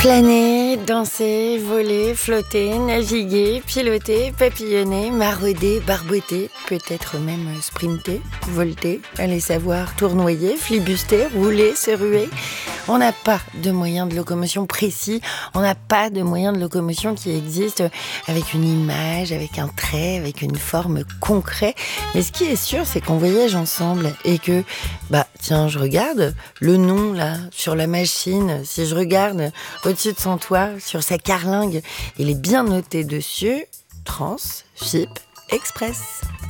Planer, danser, voler, flotter, naviguer, piloter, papillonner, marauder, barboter, peut-être même sprinter, volter, aller savoir, tournoyer, flibuster, rouler, se ruer. On n'a pas de moyen de locomotion précis, on n'a pas de moyen de locomotion qui existe avec une image, avec un trait, avec une forme concrète. Mais ce qui est sûr, c'est qu'on voyage ensemble et que, tiens, je regarde le nom là sur la machine, si je regarde au-dessus de son toit, sur sa carlingue, il est bien noté dessus, Trans Phip Express.